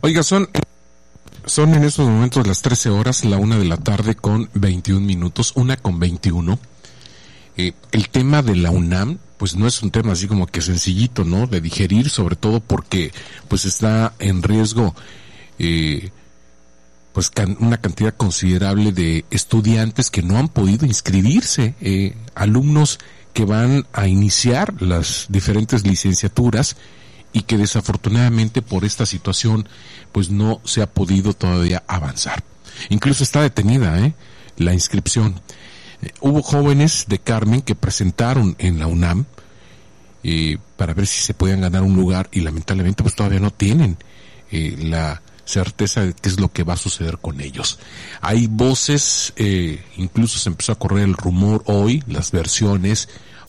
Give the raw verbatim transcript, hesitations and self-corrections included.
Oiga, son, son en estos momentos las trece horas, la una de la tarde con veintiún minutos, una con veintiuno. Eh, el tema de la UNAM, pues no es un tema así como que sencillito, ¿no? De digerir, sobre todo porque pues está en riesgo eh, pues can, una cantidad considerable de estudiantes que no han podido inscribirse, eh, alumnos que van a iniciar las diferentes licenciaturas y que desafortunadamente por esta situación pues no se ha podido todavía avanzar. Incluso está detenida eh, la inscripción. Eh, hubo jóvenes de Carmen que presentaron en la UNAM eh, para ver si se podían ganar un lugar y lamentablemente pues todavía no tienen eh, la certeza de qué es lo que va a suceder con ellos. Hay voces, eh, incluso se empezó a correr el rumor hoy, las versiones